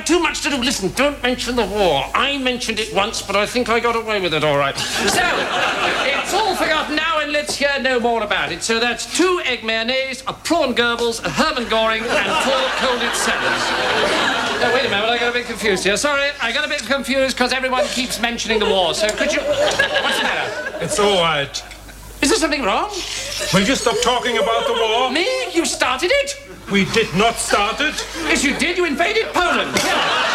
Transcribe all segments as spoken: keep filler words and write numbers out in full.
got too much to do. Listen, don't mention the war. I mentioned it once, but I think I got away with it all right. So, it's all forgotten now, and let's hear no more about it. So that's two egg mayonnaise, a prawn Goebbels, a Hermann Goring, and four colded salads. No, wait a minute, I got a bit confused here. Sorry, I got a bit confused because everyone keeps mentioning the war. So could you... What's the matter? It's all right. Is there something wrong? Will you stop talking about the war? Me? You started it? We did not start it. Yes, you did. You invaded Poland. Yeah.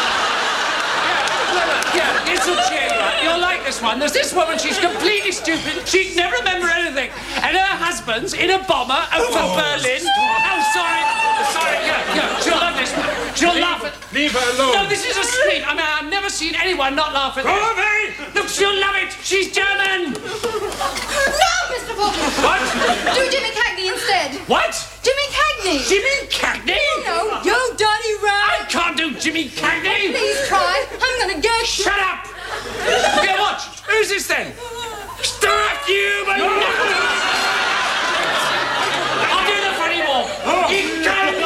Yeah, yeah, it's a chair, right? You're like this one. There's this woman, she's completely stupid. She'd never remember anything. And her husband's in a bomber out for Oh, Berlin. Oh, sorry. Sorry, yeah, yeah. She'll love this. She'll leave, laugh at... Leave her alone. No, this is a street. I mean, I've never seen anyone not laugh at Go this. away! Look, she'll love it. She's German. No, Mister Falkner. What? Do Jimmy Cagney instead. What? Jimmy Cagney. Jimmy Cagney? No, you dirty rat. I can't do Jimmy Cagney. Please try. I'm gonna get you. Shut up! Okay, watch. Who's this then? Stuff you, my no. I'll do the funny walk. Oh. You can't.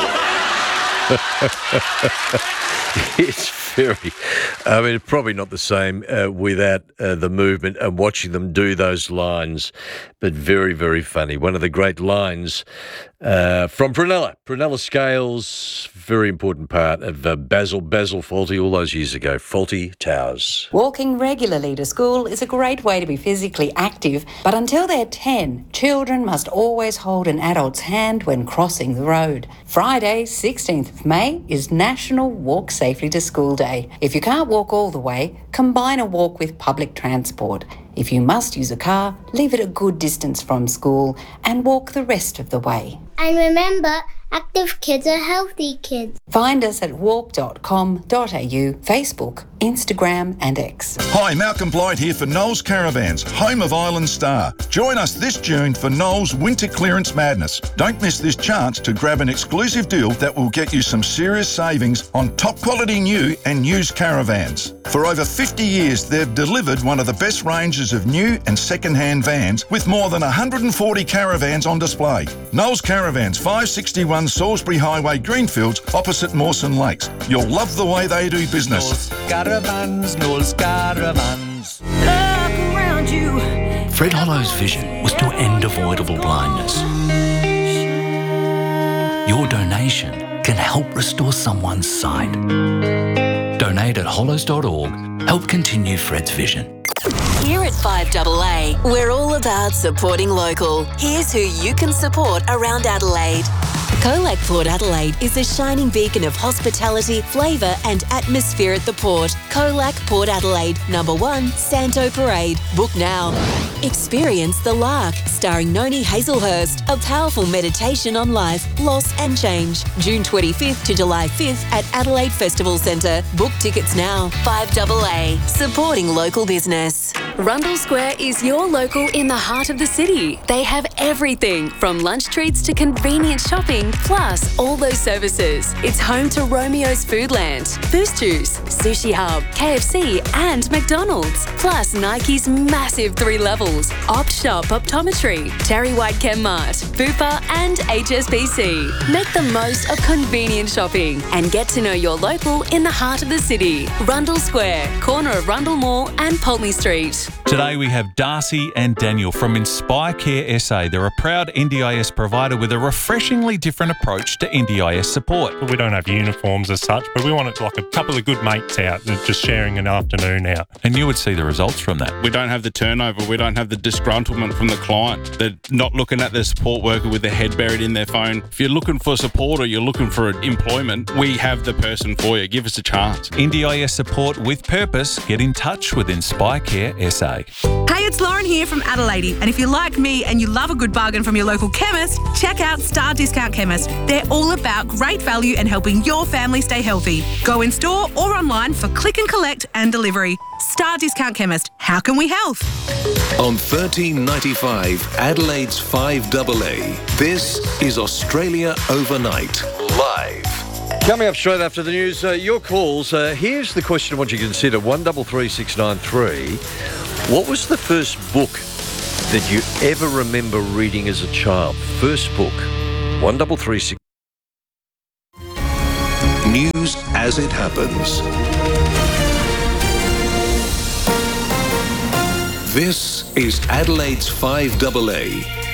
It's very, I mean, probably not the same uh, without uh, the movement and watching them do those lines, but very, very funny. One of the great lines uh, from Prunella. Prunella Scales, very important part of uh, Basil, Basil Fawlty all those years ago. Fawlty Towers. Walking regularly to school is a great way to be physically active, but until they're ten, children must always hold an adult's hand when crossing the road. Friday, sixteenth of May, is National Walk Safely to School Day. If you can't walk all the way, combine a walk with public transport. If you must use a car, leave it a good distance from school and walk the rest of the way. And remember, active kids are healthy kids. Find us at walk dot com dot a u, Facebook, Instagram and X. Hi, Malcolm Blight here for Knowles Caravans, home of Island Star. Join us this June for Knowles Winter Clearance Madness. Don't miss this chance to grab an exclusive deal that will get you some serious savings on top quality new and used caravans. For over fifty years, they've delivered one of the best ranges of new and second-hand vans with more than one hundred forty caravans on display. Knowles Caravans, five sixty-one Salisbury Highway, Greenfields, opposite Mawson Lakes. You'll love the way they do business. Knowles Caravans, Knowles Caravans. Look around you. Fred Hollow's vision was to end avoidable blindness. Your donation can help restore someone's sight. Donate at hollows dot org. Help continue Fred's vision. Here at five A A, we're all about supporting local. Here's who you can support around Adelaide. Colac Port Adelaide is a shining beacon of hospitality, flavour and atmosphere at the port. Colac Port Adelaide, number one, Santo Parade. Book now. Experience The Lark, starring Noni Hazelhurst, a powerful meditation on life, loss and change. June twenty-fifth to July fifth at Adelaide Festival Centre. Book tickets now. five A A, supporting local business. Rundle Square is your local in the heart of the city. They have everything from lunch treats to convenient shopping, plus all those services. It's home to Romeo's Foodland, Boost Juice, Sushi Hub, K F C and McDonald's, plus Nike's massive three levels, Opt Shop Optometry, Terry White Chemmart, Bupa and H S B C. Make the most of convenient shopping and get to know your local in the heart of the city. Rundle Square, corner of Rundle Mall and Pulteney Street. Today we have Darcy and Daniel from Inspire Care S A. They're a proud N D I S provider with a refreshingly different approach to N D I S support. We don't have uniforms as such, but we want it like a couple of good mates out just sharing an afternoon out. And you would see the results from that. We don't have the turnover. We don't have the disgruntlement from the client. They're not looking at their support worker with their head buried in their phone. If you're looking for support or you're looking for employment, we have the person for you. Give us a chance. N D I S support with purpose. Get in touch with Inspire Care S A. Hey, it's Lauren here from Adelaide, and if you're like me and you love a good bargain from your local chemist, check out Star Discount Chemist. They're all about great value and helping your family stay healthy. Go in store or online for click and collect and delivery. Star Discount Chemist. How can we help? On thirteen ninety-five, Adelaide's five A A, this is Australia Overnight, live. Coming up straight after the news, uh, your calls. Uh, here's the question I want you to consider. one three three six nine three. What was the first book that you ever remember reading as a child? First book. one three three six. News as it happens. This is Adelaide's five double A.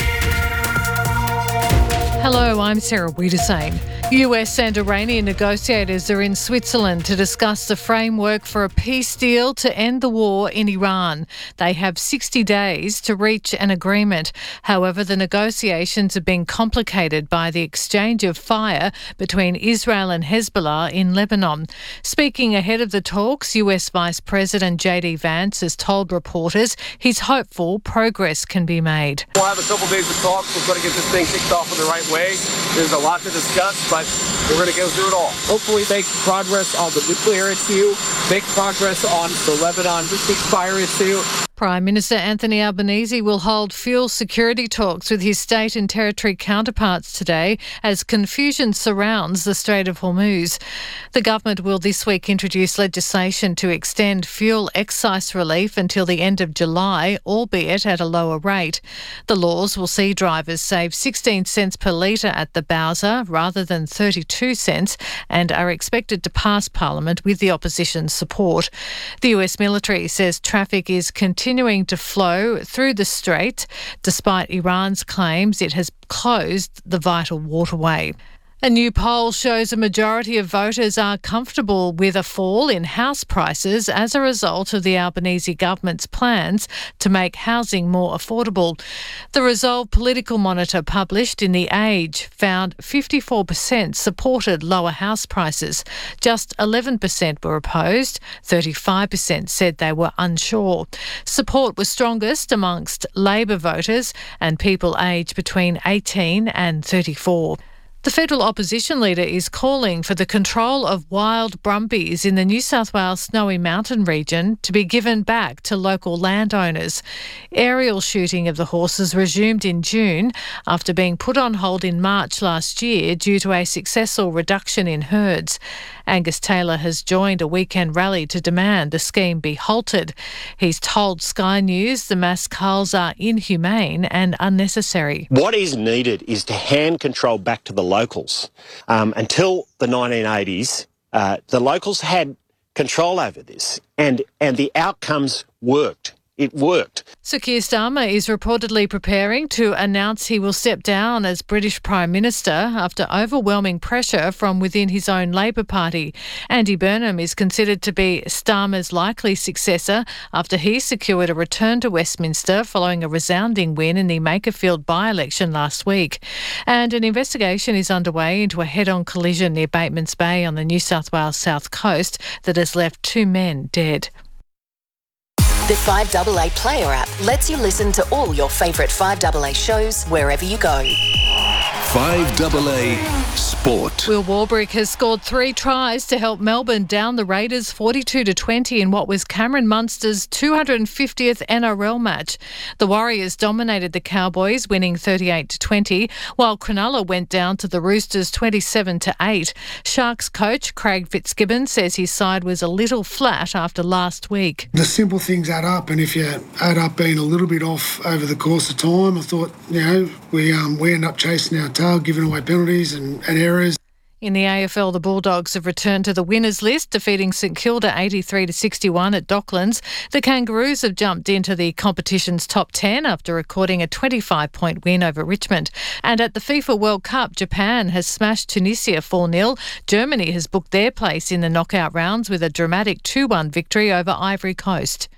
Hello, I'm Sarah Wiedersame. U S and Iranian negotiators are in Switzerland to discuss the framework for a peace deal to end the war in Iran. They have sixty days to reach an agreement. However, the negotiations have been complicated by the exchange of fire between Israel and Hezbollah in Lebanon. Speaking ahead of the talks, U S Vice President J D Vance has told reporters he's hopeful progress can be made. We'll have a couple days of talks. We're going to get this thing kicked off in the right way. There's a lot to discuss, but we're going to go through it all. Hopefully make progress on the nuclear issue, make progress on the Lebanon ceasefire issue. Prime Minister Anthony Albanese will hold fuel security talks with his state and territory counterparts today as confusion surrounds the Strait of Hormuz. The government will this week introduce legislation to extend fuel excise relief until the end of July, albeit at a lower rate. The laws will see drivers save sixteen cents per litre at the Bowser rather than thirty-two cents and are expected to pass Parliament with the opposition's support. The U S military says traffic is continuing continuing to flow through the strait despite Iran's claims it has closed the vital waterway. A new poll shows a majority of voters are comfortable with a fall in house prices as a result of the Albanese government's plans to make housing more affordable. The Resolve Political Monitor published in The Age found fifty-four percent supported lower house prices. Just eleven percent were opposed. thirty-five percent said they were unsure. Support was strongest amongst Labor voters and people aged between eighteen and thirty-four. The federal opposition leader is calling for the control of wild brumbies in the New South Wales Snowy Mountain region to be given back to local landowners. Aerial shooting of the horses resumed in June after being put on hold in March last year due to a successful reduction in herds. Angus Taylor has joined a weekend rally to demand the scheme be halted. He's told Sky News the mass culls are inhumane and unnecessary. What is needed is to hand control back to the locals. Um, until the nineteen eighties, uh, the locals had control over this, and, and the outcomes worked. It worked. Sir Keir Starmer is reportedly preparing to announce he will step down as British Prime Minister after overwhelming pressure from within his own Labor Party. Andy Burnham is considered to be Starmer's likely successor after he secured a return to Westminster following a resounding win in the Makerfield by-election last week. And an investigation is underway into a head-on collision near Batemans Bay on the New South Wales south coast that has left two men dead. The five double A Player app lets you listen to all your favourite five double A shows wherever you go. five double A Sport. Will Warbrick has scored three tries to help Melbourne down the Raiders forty-two to twenty in what was Cameron Munster's two hundred fiftieth N R L match. The Warriors dominated the Cowboys, winning thirty-eight to twenty, while Cronulla went down to the Roosters twenty-seven to eight. Sharks coach Craig Fitzgibbon says his side was a little flat after last week. The simple things add up, and if you add up being a little bit off over the course of time, I thought, you know, we um, we end up chasing our tail, giving away penalties and, and errors. In the A F L, the Bulldogs have returned to the winners list, defeating St Kilda eighty-three to sixty-one at Docklands. The Kangaroos have jumped into the competition's top ten after recording a twenty-five point win over Richmond. And at the FIFA World Cup, Japan has smashed Tunisia four nil. Germany has booked their place in the knockout rounds with a dramatic two one victory over Ivory Coast.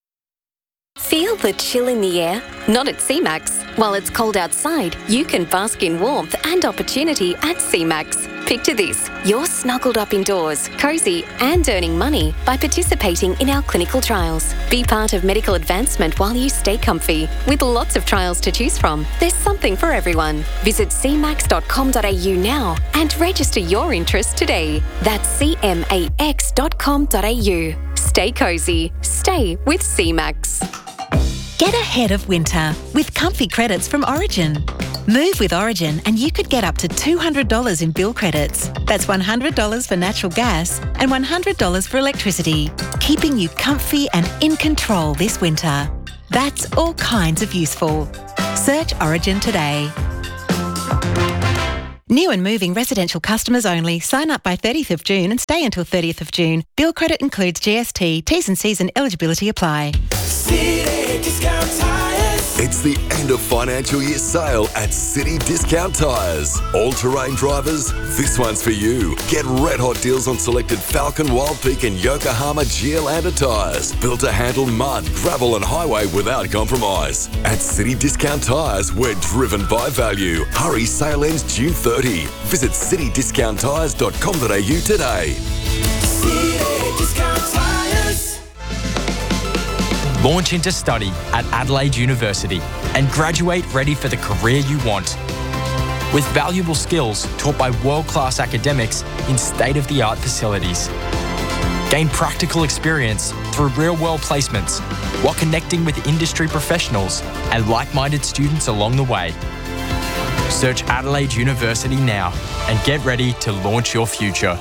Feel the chill in the air? Not at C MAX. While it's cold outside, you can bask in warmth and opportunity at C MAX. Picture this, you're snuggled up indoors, cosy and earning money by participating in our clinical trials. Be part of medical advancement while you stay comfy. With lots of trials to choose from, there's something for everyone. Visit c max dot com dot a u now and register your interest today. That's c max dot com dot a u. Stay cosy. Stay with C MAX. Get ahead of winter with comfy credits from Origin. Move with Origin and you could get up to two hundred dollars in bill credits. That's one hundred dollars for natural gas and one hundred dollars for electricity, keeping you comfy and in control this winter. That's all kinds of useful. Search Origin today. New and moving residential customers only. Sign up by thirtieth of June and stay until thirtieth of June. Bill credit includes G S T. T's and C's and eligibility apply. City Discount Tyres. It's the end of financial year sale at City Discount Tyres. All-terrain drivers, this one's for you. Get red hot deals on selected Falcon, Wild Peak and Yokohama Geolandar tyres. Built to handle mud, gravel and highway without compromise. At City Discount Tyres, we're driven by value. Hurry, sale ends June thirtieth. Visit city discount tyres dot com dot a u today. City Discount Tyres. Launch into study at Adelaide University and graduate ready for the career you want. With valuable skills taught by world-class academics in state-of-the-art facilities. Gain practical experience through real-world placements while connecting with industry professionals and like-minded students along the way. Search Adelaide University now and get ready to launch your future.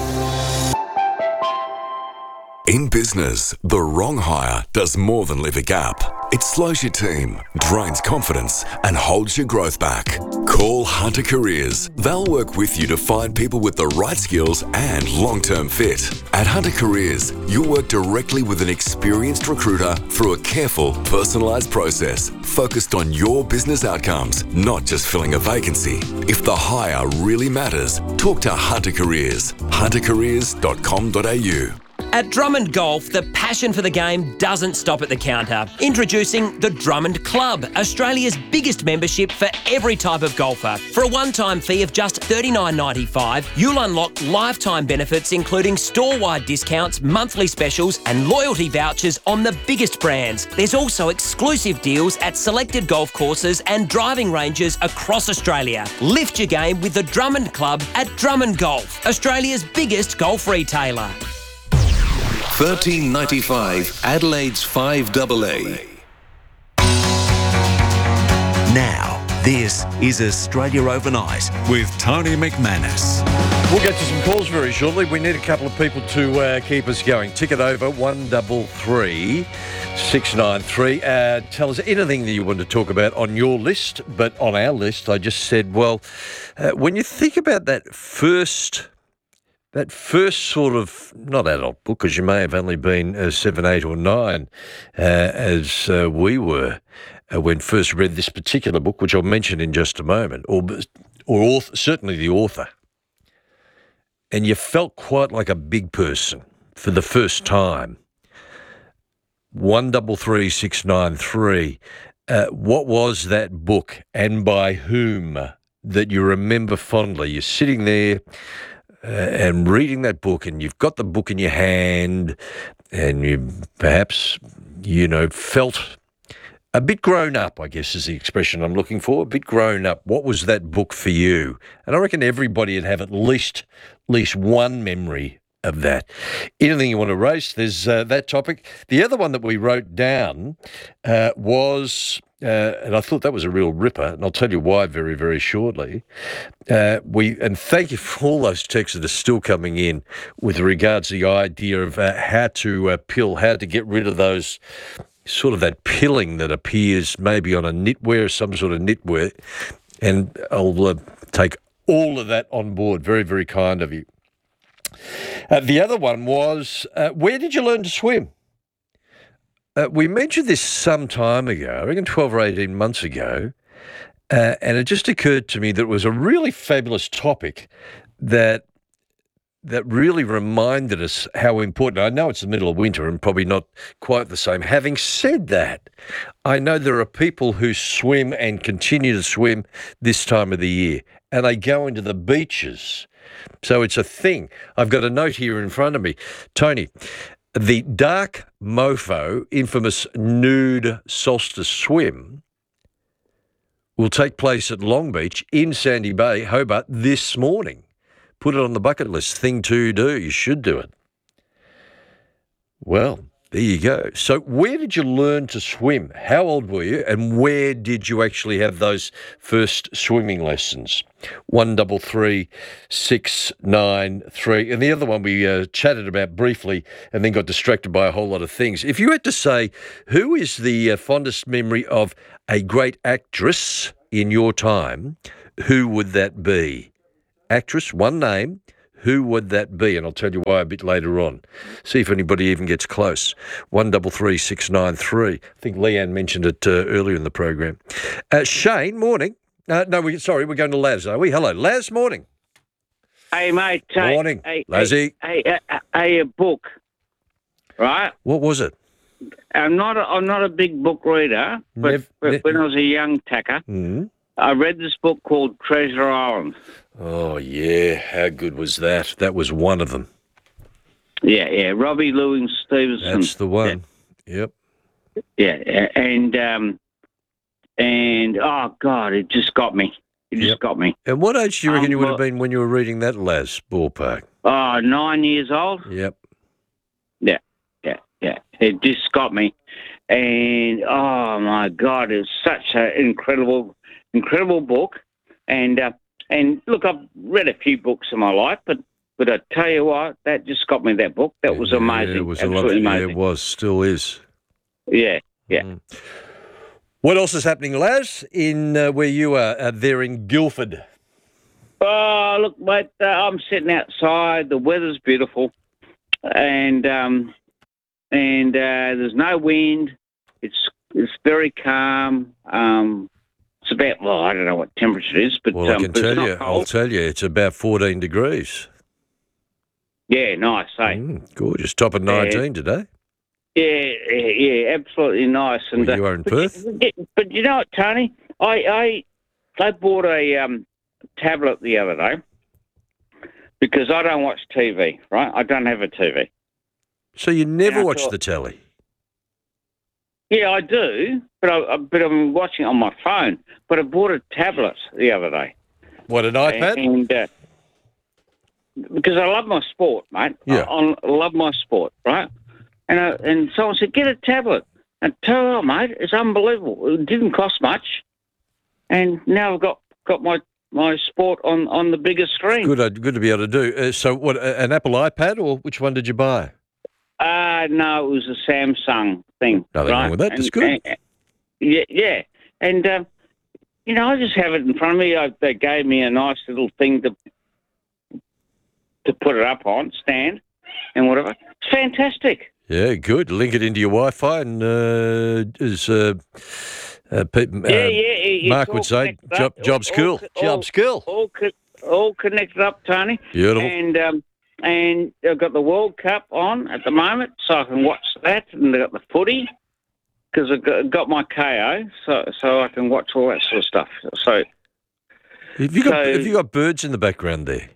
In business, the wrong hire does more than leave a gap. It slows your team, drains confidence, and holds your growth back. Call Hunter Careers. They'll work with you to find people with the right skills and long-term fit. At Hunter Careers, you'll work directly with an experienced recruiter through a careful, personalised process focused on your business outcomes, not just filling a vacancy. If the hire really matters, talk to Hunter Careers. hunter careers dot com dot a u. At Drummond Golf, the passion for the game doesn't stop at the counter. Introducing the Drummond Club, Australia's biggest membership for every type of golfer. For a one-time fee of just thirty-nine ninety-five, you'll unlock lifetime benefits including store-wide discounts, monthly specials and loyalty vouchers on the biggest brands. There's also exclusive deals at selected golf courses and driving ranges across Australia. Lift your game with the Drummond Club at Drummond Golf, Australia's biggest golf retailer. thirteen ninety-five Adelaide's five double A. Now, this is Australia Overnight with Tony McManus. We'll get to some calls very shortly. We need a couple of people to uh, keep us going. Ticket over one double three six nine three. Uh, tell us anything that you want to talk about on your list, but on our list, I just said, well, uh, when you think about that first. That first sort of, not adult book, because you may have only been uh, seven, eight or nine, uh, as uh, we were, uh, when first read this particular book, which I'll mention in just a moment, or, or author, certainly the author. And you felt quite like a big person for the first time. one double three six nine three. Uh, what was that book and by whom that you remember fondly? You're sitting there, Uh, and reading that book, and you've got the book in your hand, and you perhaps, you know, felt a bit grown up, I guess is the expression I'm looking for, a bit grown up. What was that book for you? And I reckon everybody would have at least, at least one memory of that. Anything you want to raise, there's uh, that topic. The other one that we wrote down uh, was... Uh, and I thought that was a real ripper, and I'll tell you why very, very shortly. Uh, we and thank you for all those texts that are still coming in with regards to the idea of uh, how to uh, pill, how to get rid of those sort of that pilling that appears maybe on a knitwear, some sort of knitwear. And I'll uh, take all of that on board. Very, very kind of you. Uh, the other one was, uh, where did you learn to swim? Uh, we mentioned this some time ago, I reckon twelve or eighteen months ago, uh, and it just occurred to me that it was a really fabulous topic that that really reminded us how important. I know it's the middle of winter and probably not quite the same. Having said that, I know there are people who swim and continue to swim this time of the year, and they go into the beaches. So it's a thing. I've got a note here in front of me. Tony, the Dark Mofo, infamous nude solstice swim, will take place at Long Beach in Sandy Bay, Hobart, this morning. Put it on the bucket list. Thing to do. You should do it. Well, there you go. So where did you learn to swim? How old were you? And where did you actually have those first swimming lessons? One double three six nine three. And the other one we uh, chatted about briefly and then got distracted by a whole lot of things. If you had to say, who is the uh, fondest memory of a great actress in your time, who would that be? actress, one name. Who would that be? And I'll tell you why a bit later on. See if anybody even gets close. One double three six nine three. I think Leanne mentioned it uh, earlier in the program. Uh, Shane, morning. Uh, no, we sorry, we're going to Laz, are we? Hello, Laz. Morning. Hey, mate. Hey, Morning, hey, Lazzy. Hey, hey, uh, hey, a book, right? What was it? I'm not. A, I'm not a big book reader, but, Nev- but ne- when I was a young tacker, Mm. I read this book called Treasure Island. Oh, yeah. How good was that? That was one of them. Yeah, yeah. Robbie Louis Stevenson. That's the one. Yep. Yeah, yeah, and um, and oh god, it just got me. It just Yep. got me. And what age do you reckon Um, you would have well- been when you were reading that, Laz, ballpark? Oh, nine years old. Yep. Yeah, yeah, yeah. It just got me, and oh my god, it's such an incredible, incredible book. And uh, and look, I've read a few books in my life, but but I tell you what, that just got me. That book, that was amazing. Yeah, it was a Absolutely lovely, yeah, amazing. it was, still is. Yeah, yeah. What else is happening, Laz, in uh, where you are, uh, there in Guildford? Oh, look, mate, uh, I'm sitting outside. The weather's beautiful, and um, and uh, there's no wind. It's it's very calm. Um, it's about well, I don't know what temperature it is, but Well, I um, can but it's tell not you, cold. I'll tell you, it's about fourteen degrees. Yeah, nice, eh? Mm, gorgeous. Top of nineteen today. Yeah, yeah, yeah, absolutely nice. And Well, you uh, are in but, Perth? yeah, but you know what, Tony? I I I bought a um, tablet the other day because I don't watch T V, right? I don't have a T V. So you never And I watch thought- the telly? Yeah, I do, but I, I but I'm watching it on my phone. But I bought a tablet the other day. What, an iPad? And uh, because I love my sport, mate. Yeah. I, I love my sport, right? And uh, and someone said, get a tablet. And tell you, mate, it's unbelievable. It didn't cost much, and now I've got, got my my sport on, on the bigger screen. Good, uh, good to be able to do. Uh, so, what? Uh, an Apple iPad, or which one did you buy? Uh, no, it was a Samsung thing. Nothing right? wrong with that. That's And- good. and- yeah, yeah. And, um, you know, I just have it in front of me. I, they gave me a nice little thing to to put it up on, stand, and whatever. It's fantastic. Yeah, good. Link it into your Wi-Fi, and uh, as uh, uh, Pete, uh, Yeah, yeah, it's Mark all would say, connected job, up. job's All- cool. all- Job's cool. All, co- all connected up, Tony. Beautiful. And um, and I've got the World Cup on at the moment, so I can watch that. And I've got the footy because I've got, got my K O, so so I can watch all that sort of stuff. So Have you got so- Have you got birds in the background there?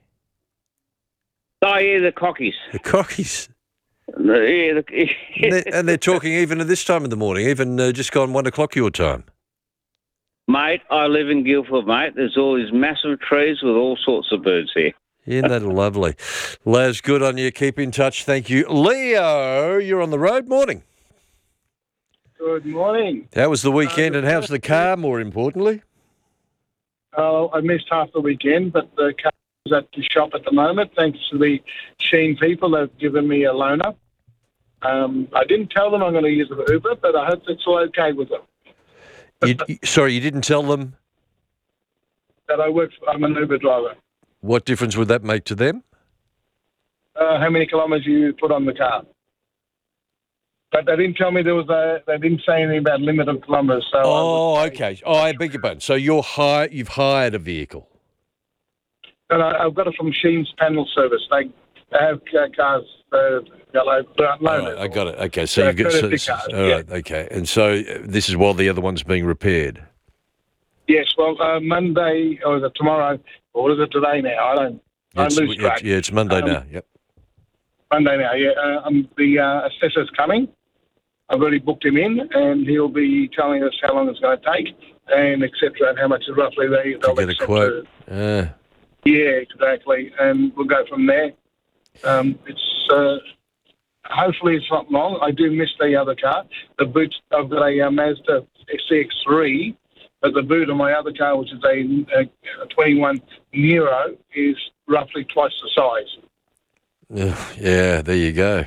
oh yeah, the cockies. The cockies. The- yeah, the, and, they're, and they're talking even at this time of the morning, even uh, just gone one o'clock your time. mate, I live in Guildford, mate. There's all these massive trees with all sorts of birds here. Isn't that lovely? Laz, good on you. Keep in touch. Thank you. Leo, you're on the road. Morning. Good morning. How was the weekend and how's the car, more importantly? Uh, I missed half the weekend, but the car is at the shop at the moment. Thanks to the Sheen people, they've given me a loaner. Um, I didn't tell them I'm going to use the Uber, but I hope it's all okay with them. You, you- sorry, you didn't tell them? That I work. For, I'm an Uber driver. What difference would that make to them? Uh, how many kilometres you put on the car? But they didn't tell me there was a. They didn't say anything about limit of kilometres. So Oh, okay. Oh, I beg your pardon. So you're hi- you've hired a vehicle. and I, I've got it from Sheen's Panel Service. They, they have uh, cars. Uh, yellow, All right, I got it. Okay, so Yeah, you've got so, courtesy so- cars, all right, okay, and so uh, this is while the other one's being repaired. Yes, well, uh, Monday or is it tomorrow? Or is it today now? I don't. It's, I lose it's- track. yeah, it's Monday Um, now. Yep. Monday now, yeah. Uh, um, the uh, assessor's coming. I've already booked him in, and he'll be telling us how long it's going to take, and et cetera, and how much is roughly they, they'll Get a accept quote. to- Uh, Yeah, exactly, and we'll go from there. Um, it's uh, hopefully it's not long. I do miss the other car. The boot. I've got a uh, Mazda C X three, but the boot on my other car, which is a, a, a twenty-one Nero, is roughly twice the size. yeah, yeah, there you go.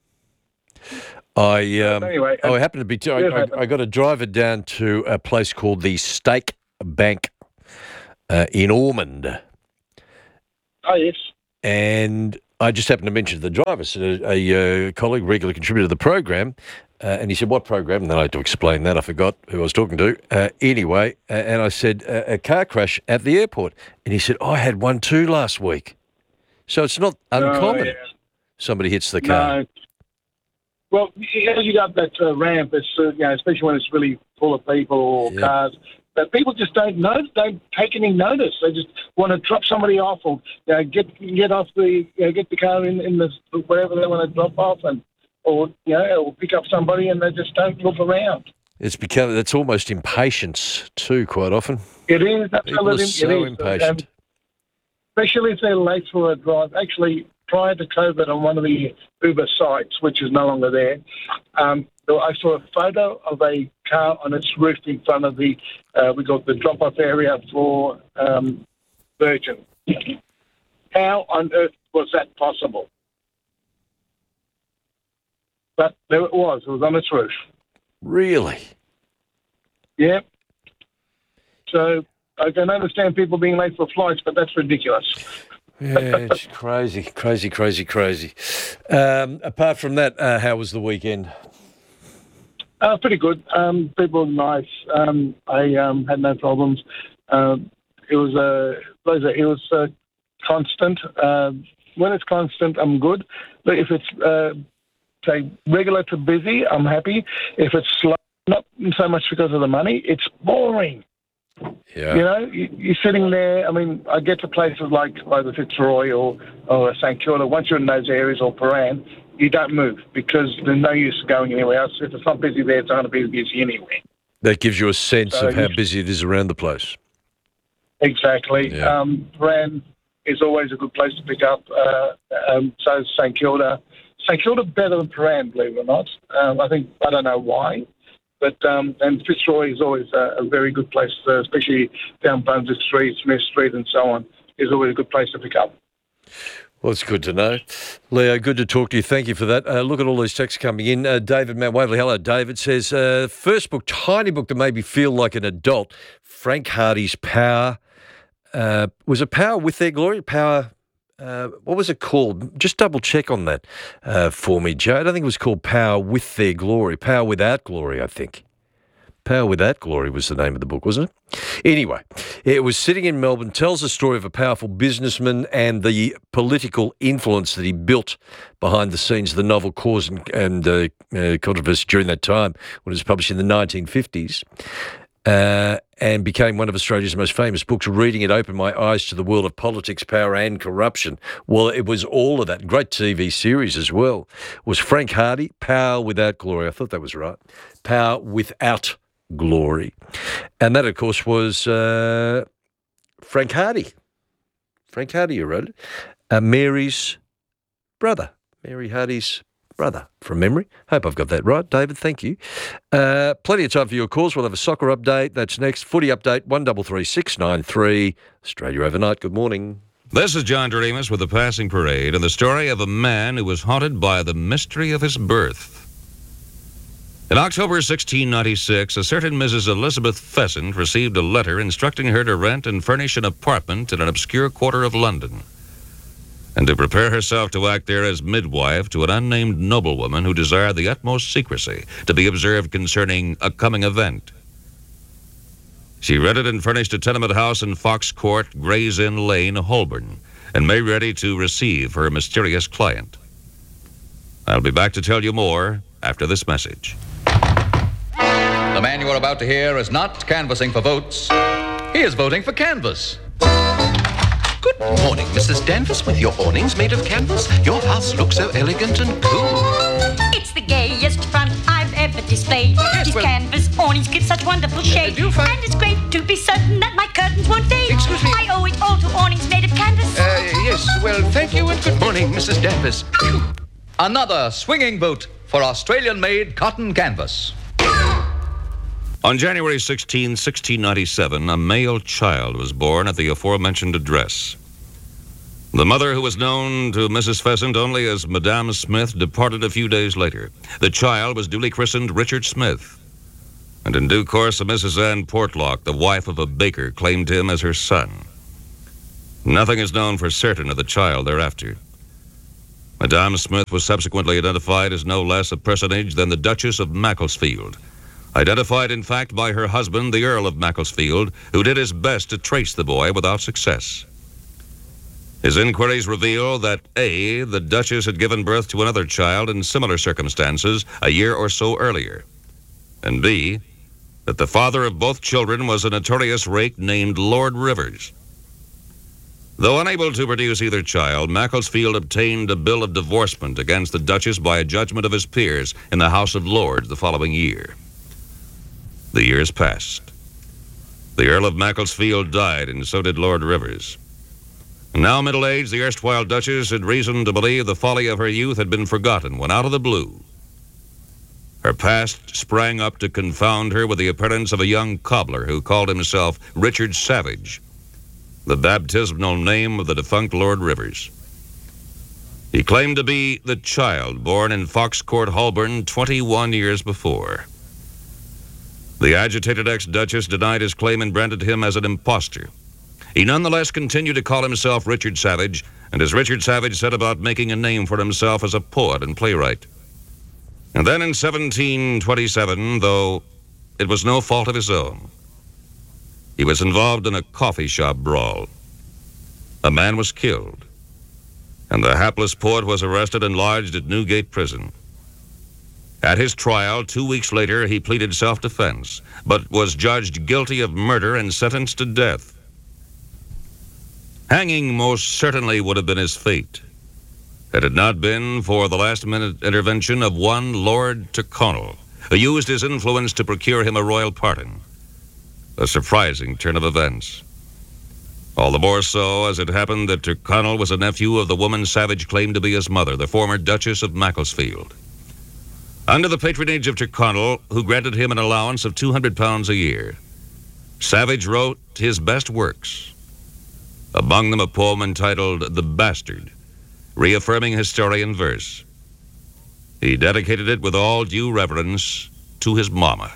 I um, anyway, oh, I uh, happen to be. T- I, yeah, I, happened. I got a driver down to a place called the Stake Bank uh, in Ormond, Oh, yes. And I just happened to mention to the driver, so a, a uh, colleague, regular contributor to the program, uh, and he said, what program? And then I had to explain that. I forgot who I was talking to. Uh, anyway, uh, and I said, uh, a car crash at the airport. And he said, I had one too last week. So it's not uncommon. Oh, yeah. Somebody hits the car. No. Well, as you go up that uh, ramp, it's, uh, you know, especially when it's really full of people or Yeah. cars, but people just don't know, don't take any notice. They just want to drop somebody off or you know, get get off the you know, get the car in, in the wherever they want to drop off, and or you know, or pick up somebody, and they just don't look around. It's become, it's almost impatience too, quite often. It is People are absolutely so it is, impatient. Um, especially if they're late for a drive. Actually, prior to COVID, on one of the Uber sites, which is no longer there, um, I saw a photo of a car on its roof in front of the, uh, we got the drop-off area for um, Virgin. How on earth was that possible? But there it was. It was on its roof. Really? Yeah. So I can understand people being late for flights, but that's ridiculous. Yeah, it's crazy, crazy, crazy, crazy. Um, apart from that, uh, how was the weekend? Uh, pretty good. Um, people were nice. Um, I um, had no problems. Um, it was a uh, it was uh, constant. Uh, when it's constant, I'm good. But if it's uh, say regular to busy, I'm happy. If it's slow, not so much because of the money, it's boring. Yeah. You know, you, you're sitting there. I mean, I get to places like either Fitzroy or, or St Kilda. Once you're in those areas or Paran, you don't move because there's no use going anywhere else. If it's not busy there, it's not going to be busy anywhere. That gives you a sense So of how you- busy it is around the place. Exactly. Yeah. Um, Paran is always a good place to pick up. Uh, um, so is St Kilda. St Kilda better than Paran, believe it or not. Um, I think I don't know why. But um, and Fitzroy is always a, a very good place, uh, especially down Brunswick Street, Smith Street, and so on. Is always a good place to pick up. Well, it's good to know. Leo, good to talk to you. Thank you for that. Uh, look at all these texts coming in. Uh, David Mount Waverley, hello, David, says, uh, first book, tiny book that made me feel like an adult, Frank Hardy's Power. Uh, was it Power with Their Glory? Power, uh, what was it called? Just double check on that uh, for me, Joe. I don't think it was called Power with Their Glory. Power Without Glory, I think. Power Without Glory was the name of the book, wasn't it? Anyway, it was sitting in Melbourne, tells the story of a powerful businessman and the political influence that he built behind the scenes of the novel cause and, and uh, uh, controversy during that time when it was published in the nineteen fifties. Uh, and became one of Australia's most famous books. Reading it opened my eyes to the world of politics, power and corruption. Well, it was all of that. Great T V series as well. It was Frank Hardy, Power Without Glory. I thought that was right. Power Without Glory. And that, of course, was uh, Frank Hardy. Frank Hardy who wrote it. Uh, Mary's brother. Mary Hardy's brother, from memory. Hope I've got that right, David. Thank you. Uh, plenty of time for your calls. We'll have a soccer update. That's next. Footy update, one three three six nine three. Australia Overnight. Good morning. This is John Doremus with the Passing Parade and the story of a man who was haunted by the mystery of his birth. In October sixteen ninety-six, a certain Missus Elizabeth Pheasant received a letter instructing her to rent and furnish an apartment in an obscure quarter of London, and to prepare herself to act there as midwife to an unnamed noblewoman who desired the utmost secrecy to be observed concerning a coming event. She rented and furnished a tenement house in Fox Court, Gray's Inn Lane, Holborn, and made ready to receive her mysterious client. I'll be back to tell you more after this message. The man you are about to hear is not canvassing for votes. He is voting for canvas. Good morning, Missus Danvers, with your awnings made of canvas. Your house looks so elegant and cool. It's the gayest front I've ever displayed. Yes, These well- canvas awnings give such wonderful shade. do you find- And it's great to be certain that my curtains won't fade. Excuse me. I owe it all to awnings made of canvas. Uh, yes, well, thank you and good morning, Missus Danvers. Another swinging vote for Australian-made cotton canvas. On January sixteenth, sixteen ninety-seven, a male child was born at the aforementioned address. The mother, who was known to Missus Pheasant only as Madame Smith, departed a few days later. The child was duly christened Richard Smith, and in due course a Missus Ann Portlock, the wife of a baker, claimed him as her son. Nothing is known for certain of the child thereafter. Madame Smith was subsequently identified as no less a personage than the Duchess of Macclesfield, identified in fact by her husband, the Earl of Macclesfield, who did his best to trace the boy without success. His inquiries reveal that A, the Duchess had given birth to another child in similar circumstances a year or so earlier, and B, that the father of both children was a notorious rake named Lord Rivers. Though unable to produce either child, Macclesfield obtained a bill of divorcement against the Duchess by a judgment of his peers in the House of Lords the following year. The years passed. The Earl of Macclesfield died, and so did Lord Rivers. Now middle-aged, the erstwhile Duchess had reason to believe the folly of her youth had been forgotten when out of the blue, her past sprang up to confound her with the appearance of a young cobbler who called himself Richard Savage, the baptismal name of the defunct Lord Rivers. He claimed to be the child born in Fox Court, Holborn, twenty-one years before. The agitated ex-Duchess denied his claim and branded him as an impostor. He nonetheless continued to call himself Richard Savage, and as Richard Savage set about making a name for himself as a poet and playwright. And then in seventeen twenty-seven, though it was no fault of his own, he was involved in a coffee shop brawl. A man was killed, and the hapless poet was arrested and lodged at Newgate Prison. At his trial, two weeks later, he pleaded self-defense, but was judged guilty of murder and sentenced to death. Hanging most certainly would have been his fate, had it not been for the last-minute intervention of one Lord Tyrconnell, who used his influence to procure him a royal pardon. A surprising turn of events. All the more so as it happened that Tyrconnell was a nephew of the woman Savage claimed to be his mother, the former Duchess of Macclesfield. Under the patronage of Tyrconnell, who granted him an allowance of two hundred pounds a year, Savage wrote his best works, among them a poem entitled The Bastard, reaffirming his story in verse. He dedicated it with all due reverence to his mama.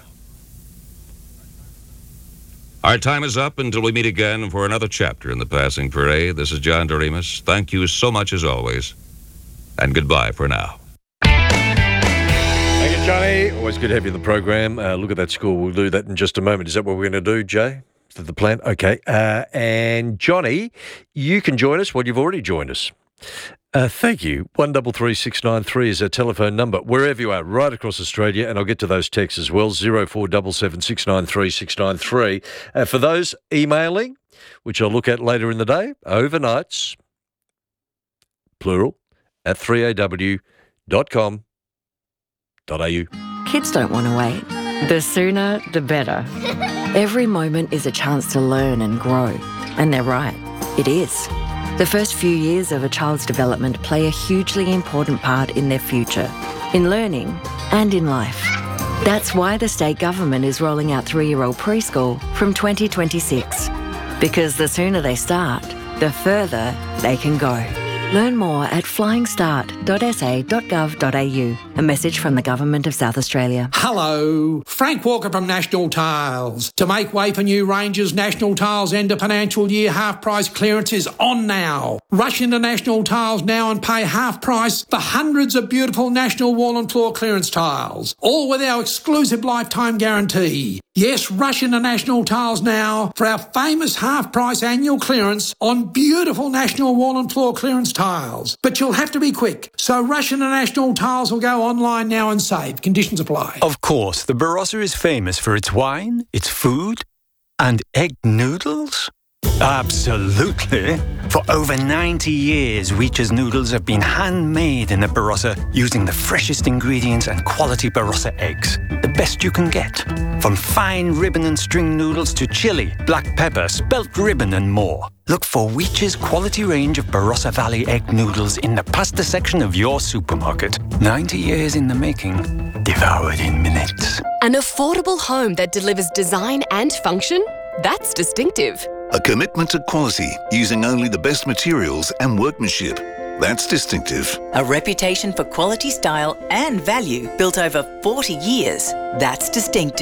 Our time is up until we meet again for another chapter in the Passing Parade. This is John Doremus. Thank you so much as always, and goodbye for now. Thank you, Johnny. Always good to have you in the program. Uh, look at that score. We'll do that in just a moment. Is that what we're going to do, Jay? Is that the plan? Okay. Uh, and Johnny, you can join us. Well, you've already joined us. Uh, thank you. one three three six nine three is our telephone number, wherever you are, right across Australia, and I'll get to those texts as well, zero four seven seven six nine three six nine three. Uh, for those emailing, which I'll look at later in the day, overnights, plural, at three a w dot com dot a u. Kids don't want to wait. The sooner, the better. Every moment is a chance to learn and grow. And they're right, it is. The first few years of a child's development play a hugely important part in their future, in learning and in life. That's why the state government is rolling out three-year-old preschool from twenty twenty-six. Because the sooner they start, the further they can go. Learn more at flying start dot s a dot gov dot a u. A message from the Government of South Australia. Hello, Frank Walker from National Tiles. To make way for new ranges, National Tiles end of financial year half price clearance is on now. Rush into National Tiles now and pay half price for hundreds of beautiful National wall and floor clearance tiles, all with our exclusive lifetime guarantee. Yes, rush into National Tiles now for our famous half price annual clearance on beautiful National wall and floor clearance tiles. But you'll have to be quick, so rush into National Tiles or go online now and save. Conditions apply. Of course, the Barossa is famous for its wine, its food, and egg noodles. Absolutely. For over ninety years, Reacher's noodles have been handmade in the Barossa using the freshest ingredients and quality Barossa eggs. The best you can get. From fine ribbon and string noodles to chili, black pepper, spelt ribbon and more. Look for Reacher's quality range of Barossa Valley egg noodles in the pasta section of your supermarket. ninety years in the making, devoured in minutes. An affordable home that delivers design and function? That's distinctive. A commitment to quality, using only the best materials and workmanship. That's distinctive. A reputation for quality, style and value built over forty years. That's distinctive.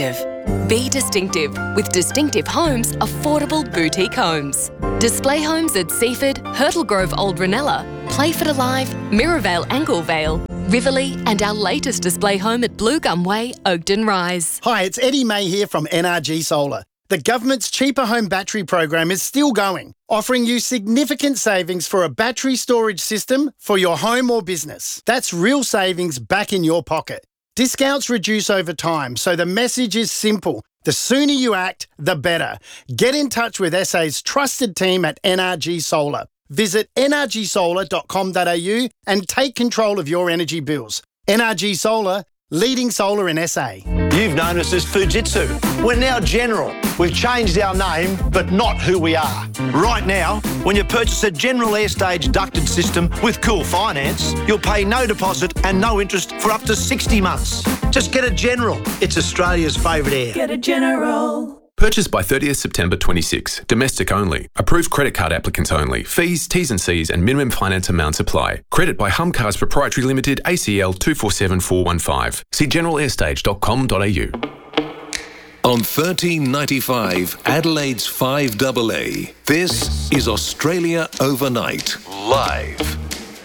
Be distinctive with Distinctive Homes affordable boutique homes. Display homes at Seaford, Hurtle Grove Old Ranella, Playford Alive, Mirrorvale Anglevale, Riverlea, and our latest display home at Blue Gum Way, Oakden Rise. Hi, it's Eddie May here from N R G Solar. The government's Cheaper Home Battery program is still going, offering you significant savings for a battery storage system for your home or business. That's real savings back in your pocket. Discounts reduce over time, so the message is simple. The sooner you act, the better. Get in touch with S A's trusted team at N R G Solar. Visit n r g solar dot com dot a u and take control of your energy bills. N R G Solar, leading solar in S A. You've known us as Fujitsu. We're now General. We've changed our name, but not who we are. Right now, when you purchase a General Airstage ducted system with Cool Finance, you'll pay no deposit and no interest for up to sixty months. Just get a General. It's Australia's favourite air. Get a General. Purchased by thirtieth September twenty-six. Domestic only. Approved credit card applicants only. Fees, T's and C's and minimum finance amounts apply. Credit by Humcars Proprietary Limited, A C L two four seven four one five. See general airstage dot com dot a u. On thirteen ninety-five, Adelaide's five double A, this is Australia Overnight, live.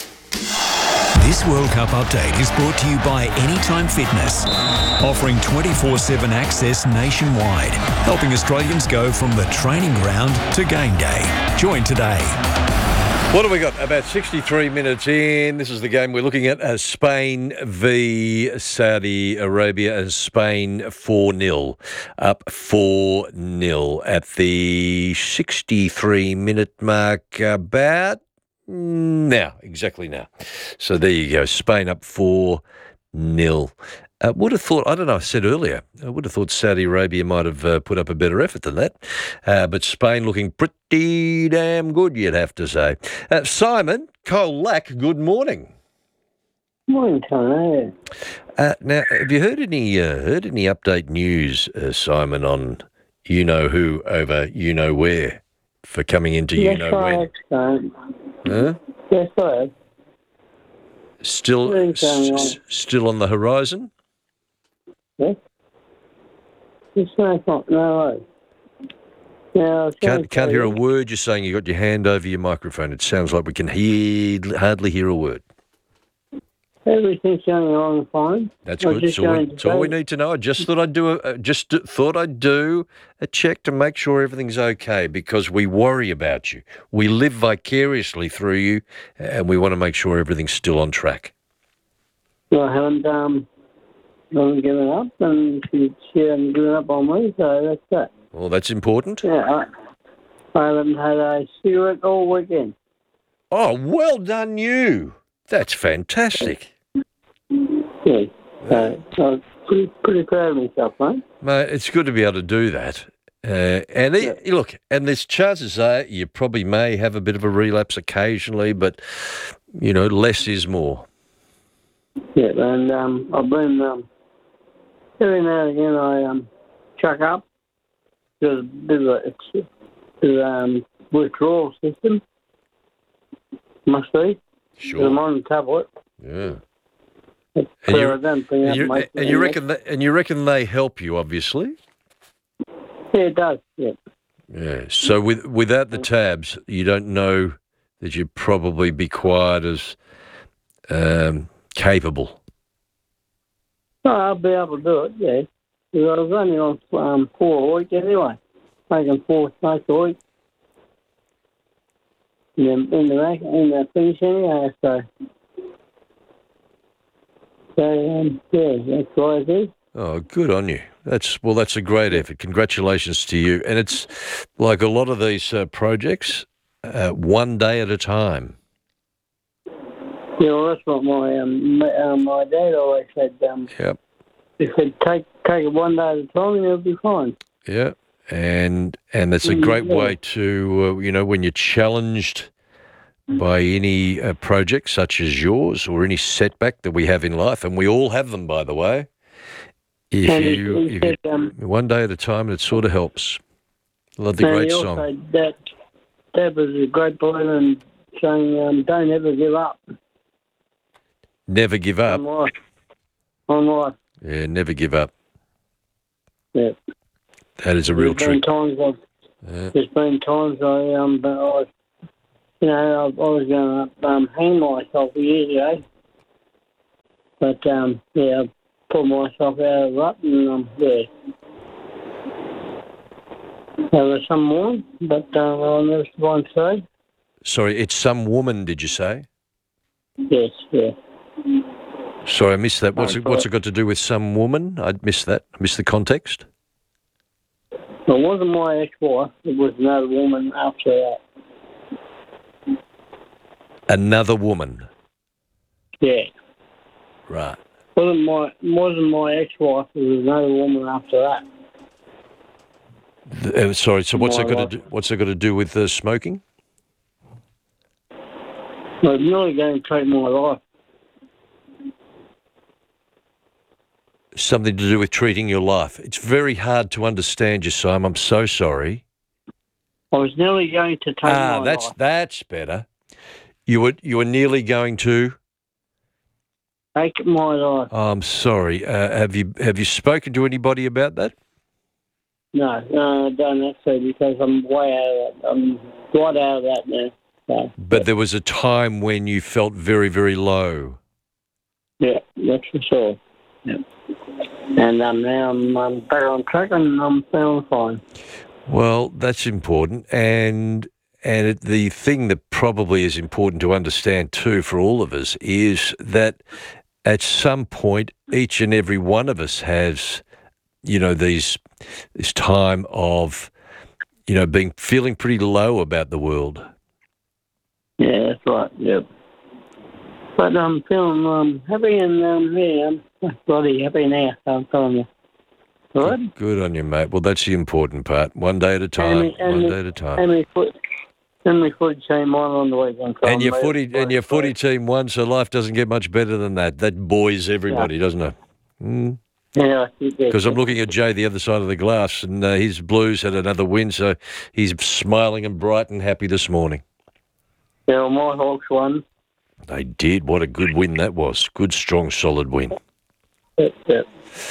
This World Cup update is brought to you by Anytime Fitness, offering twenty-four seven access nationwide, helping Australians go from the training ground to game day. Join today. What have we got? About sixty-three minutes in. This is the game we're looking at as Spain v Saudi Arabia, as Spain four nil. Up four nil at the sixty-three minute mark, about now, exactly now. So there you go. Spain up four nil. Uh, would have thought, I don't know, I said earlier, I would have thought Saudi Arabia might have uh, put up a better effort than that. Uh, but Spain looking pretty damn good, you'd have to say. Uh, Simon Colac, good morning. Morning, Tony. Uh, now, have you heard any uh, heard any update news, uh, Simon, on you know who over you know where for coming into yes, you know I when? Have, huh? Yes, I have. Still, s- still on the horizon? Yes. It's no, not, no way. No, Can't can't hear a word you're saying. You got your hand over your microphone. It sounds like we can hear, hardly hear a word. Everything's going along fine. That's I was good. just So we, going to that's all we say- need to know. I just thought I'd do a uh, just d- thought I'd do a check to make sure everything's okay, because we worry about you. We live vicariously through you, and we want to make sure everything's still on track. Well, I haven't, um, I haven't given up, and she, she hasn't given up on me, so that's that. Well, that's important. Yeah, I, I haven't had a cigarette all weekend. Oh, well done, you. That's fantastic. Yeah, so I'm pretty, pretty proud of myself, mate. Mate, it's good to be able to do that. Uh, and it, look, and there's chances are you probably may have a bit of a relapse occasionally, but, you know, less is more. Yeah, and um, I've been, um, every now and again I um, chuck up. There's a bit of a it's, it's, um, withdrawal system. Must be. Sure. I'm on the tablet. Yeah. That's And you, where I don't bring and, up you, my- and you reckon that, and you reckon they help you, obviously. Yeah, it does, yeah. Yeah. So with without the tabs, you don't know that you'd probably be quite as um, capable. No, I'll be able to do it, yeah. Because I was only on um, four a week anyway. Making four smokes a week. In the, in the, rack- in the finish anyway, so... So, um, yeah, that's what I do. Oh, good on you. That's well. That's a great effort. Congratulations to you. And it's like a lot of these uh, projects, uh, one day at a time. Yeah, well, that's what my um, my, uh, my dad always said. Um, Yep. He said, take take it one day at a time and you'll be fine. Yeah, and and it's a great way to uh, you know, when you're challenged by any uh, project such as yours or any setback that we have in life, and we all have them, by the way. If And he- you, he if said, you um, one day at a time, it sort of helps. Love the and great he song. also, that, that was a great point in saying, um, don't ever give up Never give up. on life. On life. Yeah, never give up. Yeah. That is a real there's been treat. times I've, Yeah. there's been times I um, but I, you know, I, I was going to um, hang myself years ago, but um, yeah, I pulled myself out of the rut, and um, yeah, there was some more, but um, I'll never survive today. Sorry, it's some woman, did you say? Yes, yeah. Sorry, I missed that. What's Oh, it, what's sorry. it got to do with some woman? I missed that. I missed the context. It wasn't my ex-wife. It was another woman after that. Another woman. Yeah. Right. wasn't my wasn't my ex-wife. It was another woman after that. Th- uh, sorry. So what's My that got wife. to do? What's that got to do with uh, smoking? But I'm not going to take my life. Something to do with treating your life. It's very hard to understand you, Simon. I'm so sorry. I was nearly going to take Ah, my that's life. that's better. You were you were nearly going to. Take my life. Oh, I'm sorry. Uh, have you have you spoken to anybody about that? No, no, I don't have to because I'm way out of that. I'm right out of that now. So, But there was a time when you felt very very low. yeah, that's for sure. Yeah. And um, now I'm, I'm back on track and I'm feeling fine. Well, that's important, and and it, the thing that probably is important to understand too for all of us is that at some point each and every one of us has, you know, these this time of, you know, being feeling pretty low about the world. Yeah, that's right. Yep. But I'm feeling um, happy and um, yeah, I'm bloody happy now. So I'm telling you. All right. Good on you, mate. Well, that's the important part. One day at a time. And me- and one me- day at a time. And my foot, and my footy team on on the weekend. so And I'm your ready footy for and your it. footy team won, so life doesn't get much better than that. That buoys everybody, doesn't it? Mm. Yeah, Because I'm looking at Jay the other side of the glass, and uh, his Blues had another win, so he's smiling and bright and happy this morning. Yeah, well, my Hawks won. They did. What a good win that was. Good, strong, solid win. Yep, yep.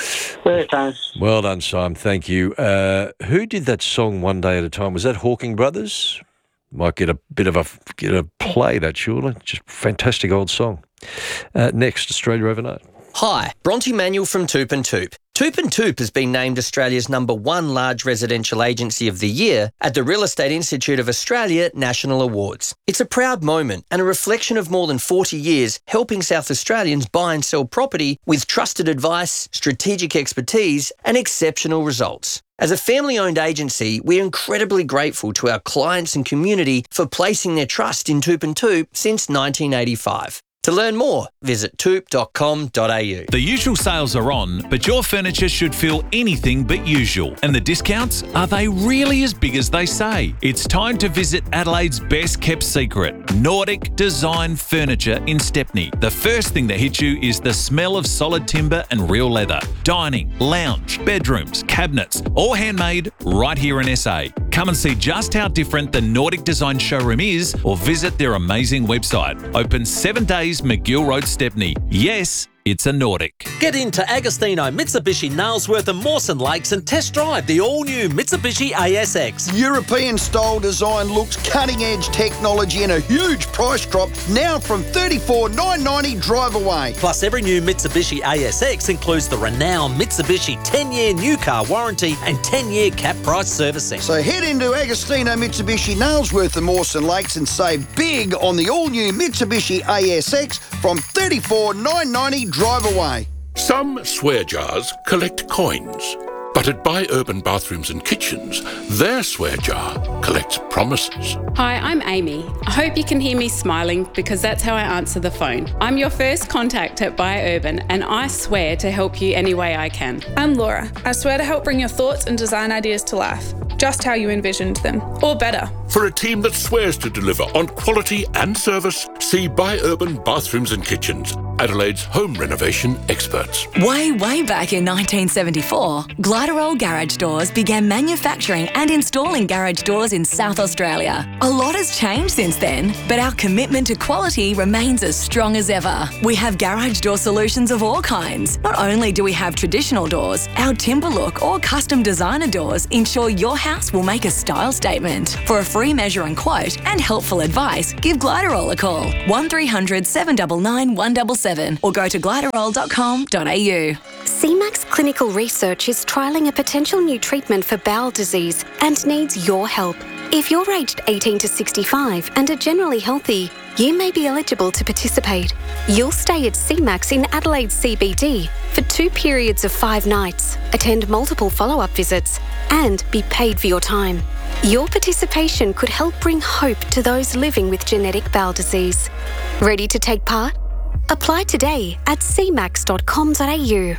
First time. Well done, Simon. Thank you. Uh, who did that song One Day at a Time? Was that Hawking Brothers? Might get a bit of a get a play, that surely. Just fantastic old song. Uh, next, Australia Overnight. Hi, Bronte Manuel from Toop and Toop. Toop and Toop has been named Australia's number one large residential agency of the year at the Real Estate Institute of Australia National Awards. It's a proud moment and a reflection of more than forty years helping South Australians buy and sell property with trusted advice, strategic expertise and exceptional results. As a family-owned agency, we're incredibly grateful to our clients and community for placing their trust in Toop and Toop since nineteen eighty-five. To learn more, visit toop dot com dot a u. The usual sales are on, but your furniture should feel anything but usual. And the discounts, are they really as big as they say? It's time to visit Adelaide's best kept secret, Nordic Design Furniture in Stepney. The first thing that hits you is the smell of solid timber and real leather. Dining, lounge, bedrooms, cabinets, all handmade right here in S A. Come and see just how different the Nordic Design showroom is or visit their amazing website. Open seven days McGill Road, Stepney. Yes, it's a Nordic. Get into Agostino, Mitsubishi, Nailsworth and Mawson Lakes and test drive the all-new Mitsubishi A S X. European-style design looks, cutting-edge technology and a huge price drop now from thirty-four thousand nine hundred ninety drive away. Plus, every new Mitsubishi A S X includes the renowned Mitsubishi ten-year new car warranty and ten-year cap price servicing. So head into Agostino, Mitsubishi, Nailsworth and Mawson Lakes and save big on the all-new Mitsubishi A S X from thirty-four thousand nine hundred ninety drive away. Some swear jars collect coins, but at Buy Urban Bathrooms and Kitchens, their swear jar collects promises. Hi, I'm Amy. I hope you can hear me smiling because that's how I answer the phone. I'm your first contact at Buy Urban and I swear to help you any way I can. I'm Laura. I swear to help bring your thoughts and design ideas to life, just how you envisioned them, or better. For a team that swears to deliver on quality and service, see Buy Urban Bathrooms and Kitchens, Adelaide's home renovation experts. Way, way back in nineteen seventy-four, Gliderol Garage Doors began manufacturing and installing garage doors in South Australia. A lot has changed since then, but our commitment to quality remains as strong as ever. We have garage door solutions of all kinds. Not only do we have traditional doors, our timber look or custom designer doors ensure your house will make a style statement. For a free measure and quote and helpful advice, give Gliderol a call, one three hundred, seven nine nine, one seven seven, or go to gliderol dot com dot a u. C MAX Clinical Research is trialling a potential new treatment for bowel disease and needs your help. If you're aged eighteen to sixty-five and are generally healthy, you may be eligible to participate. You'll stay at C MAX in Adelaide C B D for two periods of five nights, attend multiple follow-up visits, and be paid for your time. Your participation could help bring hope to those living with genetic bowel disease. Ready to take part? Apply today at c max dot com dot a u.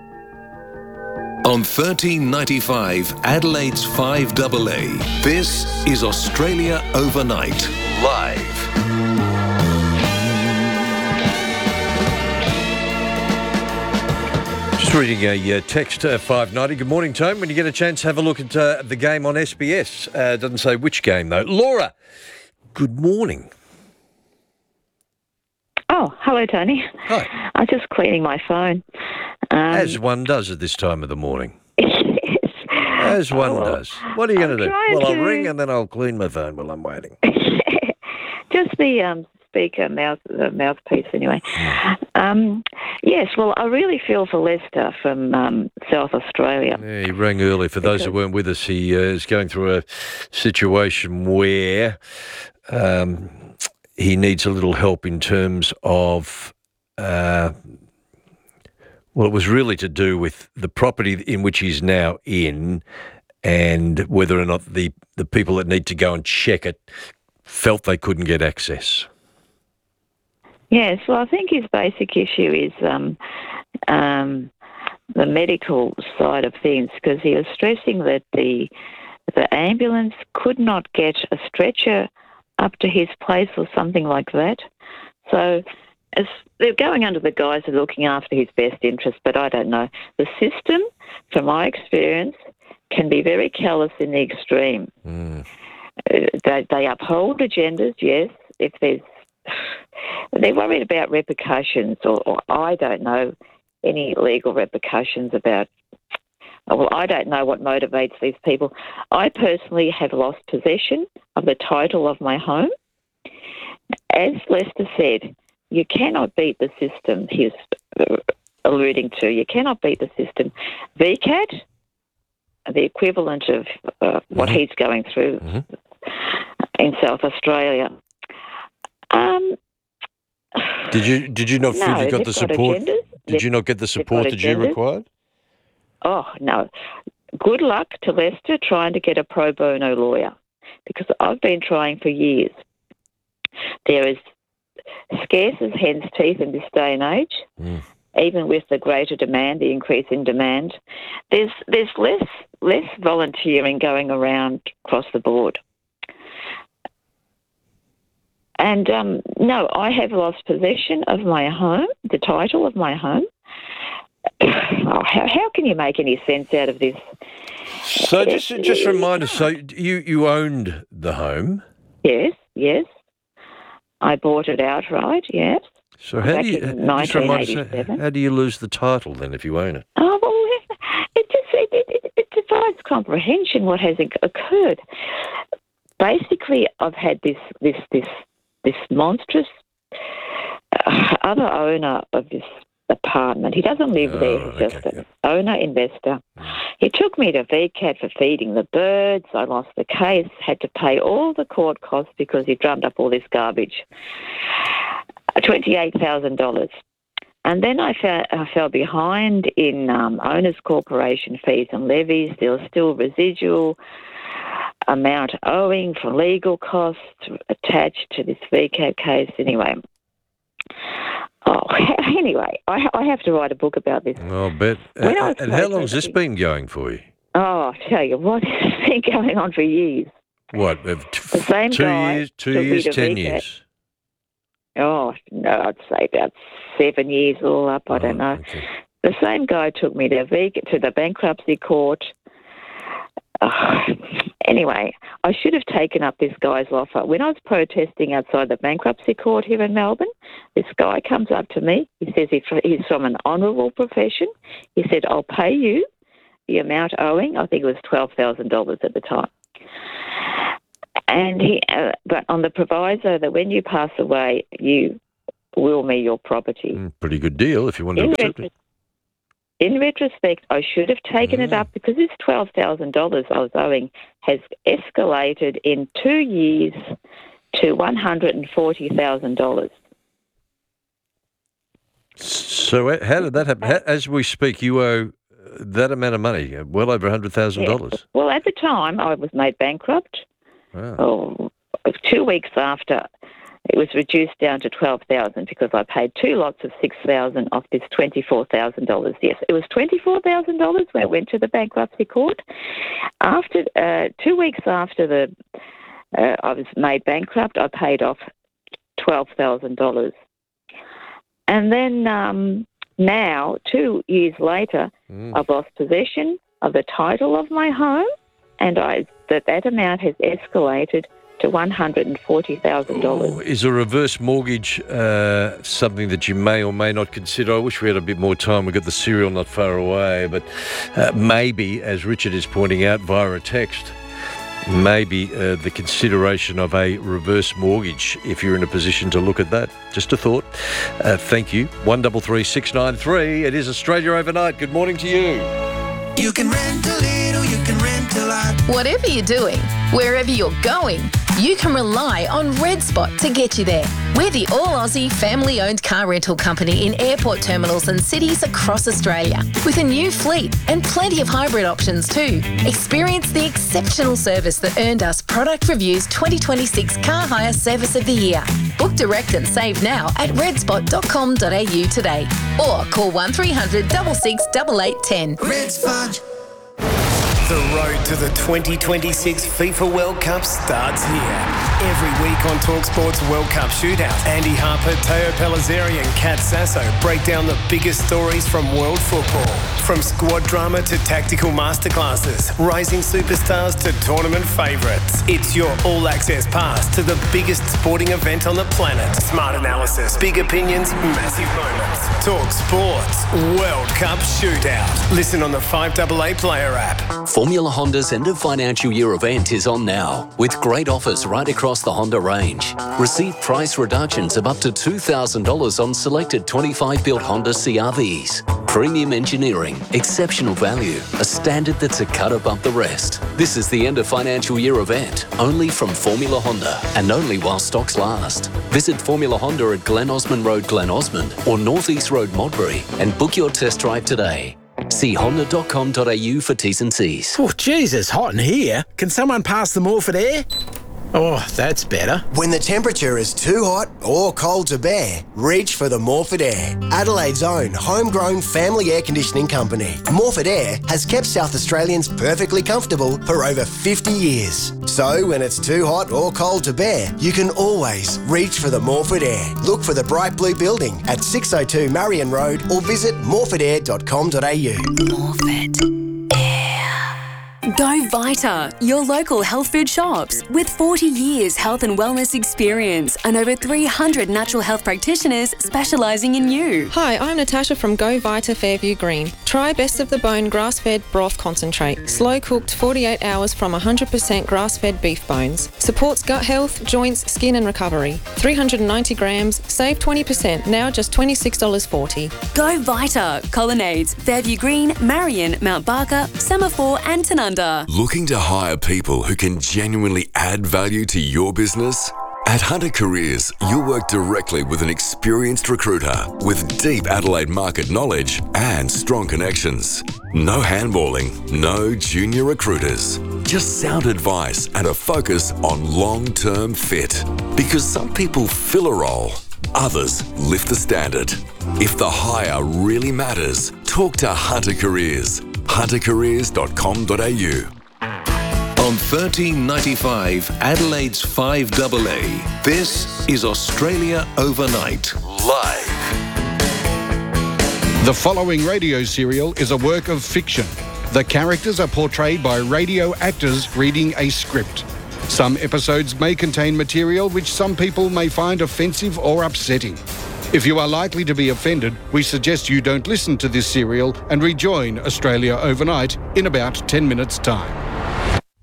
On thirteen ninety-five, Adelaide's five A A, this is Australia Overnight, live. Just reading a uh, text, uh, five ninety. Good morning, Tone. When you get a chance, have a look at uh, the game on S B S. Uh, doesn't say which game, though. Laura, good morning. Oh, hello, Tony. Hi. I'm just cleaning my phone. Um, As one does at this time of the morning. Yes. As one oh, well, does. What are you going to do? Well, to... I'll ring and then I'll clean my phone while I'm waiting. Just the um, speaker mouth uh, mouthpiece, anyway. Um, yes, well, I really feel for Lester from um, South Australia. Yeah, he rang early. For those who weren't with us, he uh, is going through a situation where um, he needs a little help in terms of, uh, well, it was really to do with the property in which he's now in and whether or not the, the people that need to go and check it felt they couldn't get access. Yes, well, I think his basic issue is um, um, the medical side of things, because he was stressing that the the ambulance could not get a stretcher up to his place or something like that. So as they're going under the guise of looking after his best interest, but I don't know. The system, from my experience, can be very callous in the extreme. Mm. Uh, they, they uphold agendas, yes. If there's, they're worried about repercussions, or, or I don't know any legal repercussions about. Well, I don't know what motivates these people. I personally have lost possession of the title of my home. As Lester said, you cannot beat the system he's alluding to. You cannot beat the system. V CAT, the equivalent of uh, what mm-hmm. he's going through mm-hmm. in South Australia. Um, did you did you not feel no, you got the support? Got did they've, you not get the support that you required? Oh, no. Good luck to Lester trying to get a pro bono lawyer, because I've been trying for years. There is scarce as hen's teeth in this day and age, mm. even with the greater demand, the increase in demand. There's there's less less volunteering going around across the board. And, um, no, I have lost possession of my home, the title of my home. Oh, how, how can you make any sense out of this? So just just remind us, so you, you owned the home? Yes, yes. I bought it outright, yes. So how do you, just remind us, how do you lose the title then if you own it? Oh, well, it just it, it, it defies comprehension what has occurred. Basically, I've had this this this this monstrous uh, other owner of this apartment. He doesn't live oh, there. He's just okay, an yeah. owner, investor. Mm. He took me to V CAT for feeding the birds. I lost the case, had to pay all the court costs because he drummed up all this garbage. twenty-eight thousand dollars. And then I, fa- I fell behind in um, owners' corporation fees and levies. There was still residual amount owing for legal costs attached to this V CAT case. Anyway, oh, anyway, I, I have to write a book about this. I'll bet. When and and how long has this been going for you? Oh, I tell you what, it's been going on for years. What? uh, t- The same two guy years, two took me years, to ten V CAT. years. Oh, no, I'd say about seven years all up. I don't know. The same guy took me to V CAT, to the bankruptcy court. Oh, anyway, I should have taken up this guy's offer. When I was protesting outside the bankruptcy court here in Melbourne, this guy comes up to me. He says he, he's from an honourable profession. He said, I'll pay you the amount owing. I think it was twelve thousand dollars at the time. And he, uh, but on the proviso that when you pass away, you will me your property. Mm, pretty good deal if you want to In, accept retro- it. in retrospect, I should have taken it up because this twelve thousand dollars I was owing has escalated in two years to one hundred forty thousand dollars. So uh, how did that happen? How, as we speak, you owe that amount of money, uh, well over one hundred thousand dollars. Well, at the time, I was made bankrupt. Wow. Oh, two weeks after, it was reduced down to twelve thousand dollars because I paid two lots of six thousand dollars off this twenty-four thousand dollars. Yes, it was twenty-four thousand dollars when I went to the bankruptcy court. After uh, two weeks after the uh, I was made bankrupt, I paid off twelve thousand dollars. And then um, now, two years later, mm. I've lost possession of the title of my home, and I that that amount has escalated to one hundred forty thousand dollars. Oh, is a reverse mortgage uh, something that you may or may not consider? I wish we had a bit more time. We've got the serial not far away, but uh, maybe, as Richard is pointing out via a text, maybe uh, the consideration of a reverse mortgage if you're in a position to look at that. Just a thought. Uh, thank you. one three three six nine three. It is Australia Overnight. Good morning to you. You can rent a little, you can rent a lot. Whatever you're doing, wherever you're going, you can rely on Red Spot to get you there. We're the all-Aussie family-owned car rental company in airport terminals and cities across Australia, with a new fleet and plenty of hybrid options too. Experience the exceptional service that earned us Product Review's twenty twenty-six Car Hire Service of the Year. Book direct and save now at red spot dot com dot a u today, or call one three hundred six six eight eight one zero. Red Spot. The road to the twenty twenty-six FIFA World Cup starts here. Every week on TalkSport's World Cup Shootout, Andy Harper, Teo Pellizzeri and Kat Sasso break down the biggest stories from world football. From squad drama to tactical masterclasses, rising superstars to tournament favourites. It's your all-access pass to the biggest sporting event on the planet. Smart analysis, big opinions, massive moments. TalkSport's World Cup Shootout. Listen on the five A A Player app. Formula Honda's end of financial year event is on now, with great offers right across the Honda range. Receive price reductions of up to two thousand dollars on selected twenty-five built Honda C R Vs. Premium engineering, exceptional value, a standard that's a cut above the rest. This is the end of financial year event, only from Formula Honda, and only while stocks last. Visit Formula Honda at Glen Osmond Road, Glen Osmond, or North East Road, Modbury, and book your test drive today. See honda dot com dot a u for T's and C's. Oh, geez, it's hot in here. Can someone pass the Morphett air? Oh, that's better. When the temperature is too hot or cold to bear, reach for the Morphett Air, Adelaide's own homegrown family air conditioning company. Morphett Air has kept South Australians perfectly comfortable for over fifty years. So when it's too hot or cold to bear, you can always reach for the Morphett Air. Look for the bright blue building at six oh two Marion Road or visit morphett air dot com dot a u. Morphett. Go Vita, your local health food shops. With forty years health and wellness experience and over three hundred natural health practitioners specialising in you. Hi, I'm Natasha from Go Vita Fairview Green. Try Best of the Bone grass-fed broth concentrate. Slow-cooked forty-eight hours from one hundred percent grass-fed beef bones. Supports gut health, joints, skin and recovery. three hundred ninety grams, save twenty percent, now just twenty-six dollars forty. Go Vita, Colonnades, Fairview Green, Marion, Mount Barker, Semaphore and Tanunda. Looking to hire people who can genuinely add value to your business? At Hunter Careers, you'll work directly with an experienced recruiter with deep Adelaide market knowledge and strong connections. No handballing, no junior recruiters. Just sound advice and a focus on long-term fit. Because some people fill a role, others lift the standard. If the hire really matters, talk to Hunter Careers. hunter careers dot com dot a u. From thirteen ninety-five, Adelaide's five A A, this is Australia Overnight. Live. The following radio serial is a work of fiction. The characters are portrayed by radio actors reading a script. Some episodes may contain material which some people may find offensive or upsetting. If you are likely to be offended, we suggest you don't listen to this serial and rejoin Australia Overnight in about ten minutes' time.